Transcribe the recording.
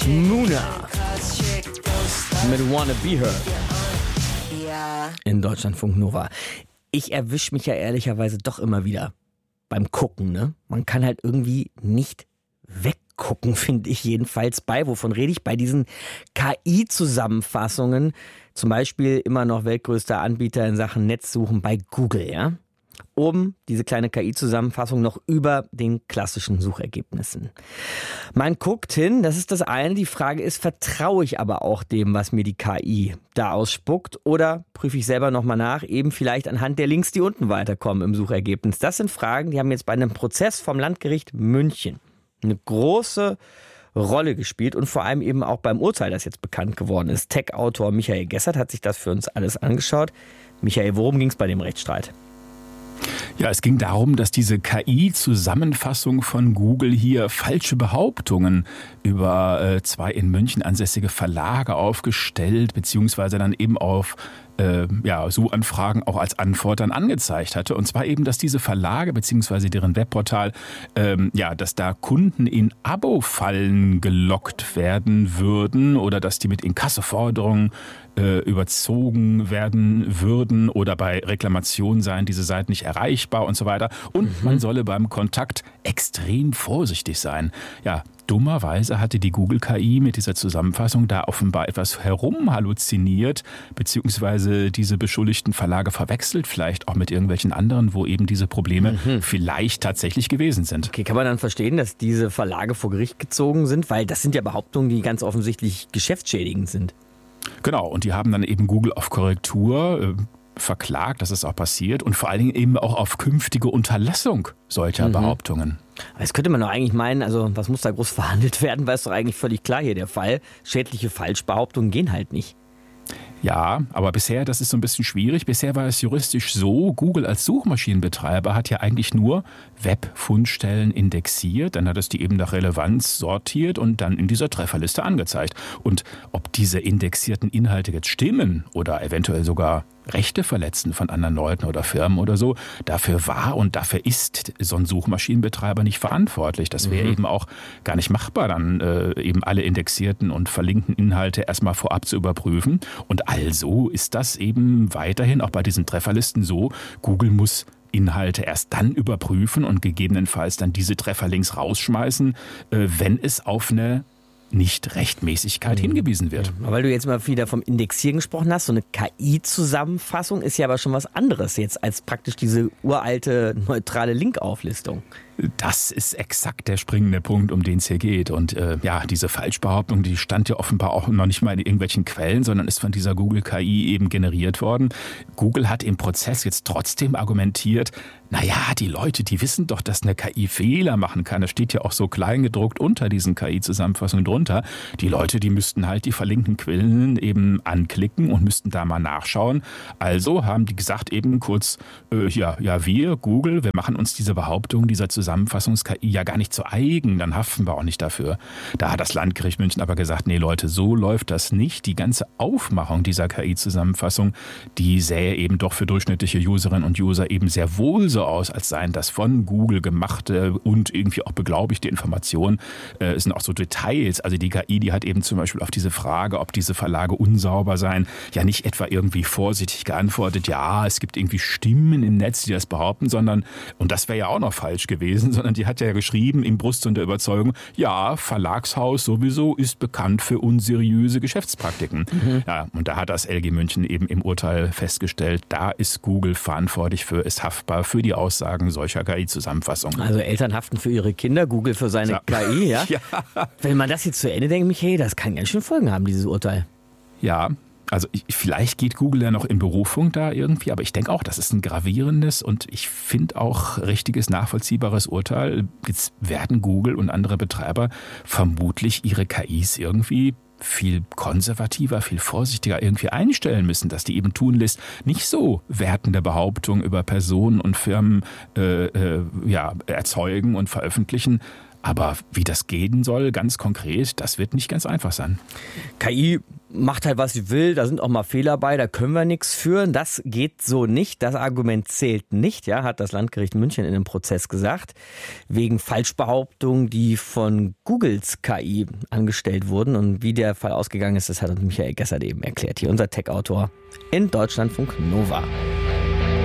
Muna mit Wanna Be Her in Deutschlandfunk Nova. Ich erwische mich ja ehrlicherweise doch immer wieder beim Gucken, ne? Man kann halt irgendwie nicht weggucken, finde ich jedenfalls wovon rede ich? Bei diesen KI-Zusammenfassungen, zum Beispiel immer noch weltgrößter Anbieter in Sachen Netzsuchen bei Google, ja? Oben diese kleine KI-Zusammenfassung noch über den klassischen Suchergebnissen. Man guckt hin, das ist das eine. Die Frage ist, vertraue ich aber auch dem, was mir die KI da ausspuckt? Oder prüfe ich selber nochmal nach, eben vielleicht anhand der Links, die unten weiterkommen im Suchergebnis? Das sind Fragen, die haben jetzt bei einem Prozess vom Landgericht München eine große Rolle gespielt und vor allem eben auch beim Urteil, das jetzt bekannt geworden ist. Tech-Autor Michael Gessert hat sich das für uns alles angeschaut. Michael, worum ging es bei dem Rechtsstreit? Ja, es ging darum, dass diese KI-Zusammenfassung von Google hier falsche Behauptungen über zwei in München ansässige Verlage aufgestellt, beziehungsweise dann eben auf Suchanfragen auch als Antwort dann angezeigt hatte. Und zwar eben, dass diese Verlage beziehungsweise deren Webportal, dass da Kunden in Abo-Fallen gelockt werden würden oder dass die mit Inkassoforderungen überzogen werden würden oder bei Reklamationen seien diese Seiten nicht erreichbar und so weiter. Und man solle beim Kontakt extrem vorsichtig sein. Ja, dummerweise hatte die Google-KI mit dieser Zusammenfassung da offenbar etwas herumhalluziniert, beziehungsweise diese beschuldigten Verlage verwechselt, vielleicht auch mit irgendwelchen anderen, wo eben diese Probleme vielleicht tatsächlich gewesen sind. Okay, kann man dann verstehen, dass diese Verlage vor Gericht gezogen sind? Weil das sind ja Behauptungen, die ganz offensichtlich geschäftsschädigend sind. Genau, und die haben dann eben Google auf Korrektur verklagt, das ist auch passiert, und vor allen Dingen eben auch auf künftige Unterlassung solcher Behauptungen. Jetzt könnte man doch eigentlich meinen, also was muss da groß verhandelt werden, weil es doch eigentlich völlig klar hier der Fall. Schädliche Falschbehauptungen gehen halt nicht. Ja, aber bisher, das ist so ein bisschen schwierig. Bisher war es juristisch so, Google als Suchmaschinenbetreiber hat ja eigentlich nur Webfundstellen indexiert, dann hat es die eben nach Relevanz sortiert und dann in dieser Trefferliste angezeigt. Und ob diese indexierten Inhalte jetzt stimmen oder eventuell sogar Rechte verletzen von anderen Leuten oder Firmen oder so, dafür war und dafür ist so ein Suchmaschinenbetreiber nicht verantwortlich. Das wäre eben auch gar nicht machbar, dann eben alle indexierten und verlinkten Inhalte erstmal vorab zu überprüfen. Und also ist das eben weiterhin auch bei diesen Trefferlisten so, Google muss Inhalte erst dann überprüfen und gegebenenfalls dann diese Trefferlinks rausschmeißen, wenn es auf eine Nicht-Rechtmäßigkeit hingewiesen wird. Ja, weil du jetzt mal wieder vom Indexieren gesprochen hast, so eine KI-Zusammenfassung ist ja aber schon was anderes jetzt als praktisch diese uralte, neutrale Linkauflistung. Das ist exakt der springende Punkt, um den es hier geht. Und diese Falschbehauptung, die stand ja offenbar auch noch nicht mal in irgendwelchen Quellen, sondern ist von dieser Google-KI eben generiert worden. Google hat im Prozess jetzt trotzdem argumentiert, die Leute, die wissen doch, dass eine KI Fehler machen kann. Das steht ja auch so kleingedruckt unter diesen KI-Zusammenfassungen drunter. Die Leute, die müssten halt die verlinkten Quellen eben anklicken und müssten da mal nachschauen. Also haben die gesagt eben kurz, wir, Google, wir machen uns diese Behauptung dieser Zusammenfassungs-KI ja gar nicht zu eigen, dann haften wir auch nicht dafür. Da hat das Landgericht München aber gesagt, nee Leute, so läuft das nicht. Die ganze Aufmachung dieser KI-Zusammenfassung, die sähe eben doch für durchschnittliche Userinnen und User eben sehr wohl so aus, als seien das von Google gemachte und irgendwie auch beglaubigte Informationen. Es sind auch so Details, also die KI, die hat eben zum Beispiel auf diese Frage, ob diese Verlage unsauber seien, ja nicht etwa irgendwie vorsichtig geantwortet, ja, es gibt irgendwie Stimmen im Netz, die das behaupten, sondern, und das wäre ja auch noch falsch gewesen, sondern die hat ja geschrieben im Brust und der Überzeugung, ja, Verlagshaus sowieso ist bekannt für unseriöse Geschäftspraktiken. Ja, und da hat das LG München eben im Urteil festgestellt, da ist Google verantwortlich für, ist haftbar für die Aussagen solcher KI-Zusammenfassungen. Also Eltern haften für ihre Kinder, Google für seine KI, ja? Ja. Wenn man das jetzt zu Ende denkt, Michael, das kann ganz schön Folgen haben, dieses Urteil. Ja, also vielleicht geht Google ja noch in Berufung da irgendwie, aber ich denke auch, das ist ein gravierendes und ich finde auch richtiges, nachvollziehbares Urteil. Jetzt werden Google und andere Betreiber vermutlich ihre KIs irgendwie viel konservativer, viel vorsichtiger irgendwie einstellen müssen, dass die eben tunlichst nicht so wertende Behauptungen über Personen und Firmen erzeugen und veröffentlichen, Aber wie das gehen soll, ganz konkret, das wird nicht ganz einfach sein. KI macht halt, was sie will, da sind auch mal Fehler bei, da können wir nichts für. Das geht so nicht, das Argument zählt nicht, ja, hat das Landgericht München in einem Prozess gesagt, wegen Falschbehauptungen, die von Googles KI angestellt wurden. Und wie der Fall ausgegangen ist, das hat uns Michael Gessert eben erklärt. Hier unser Tech-Autor in Deutschlandfunk Nova.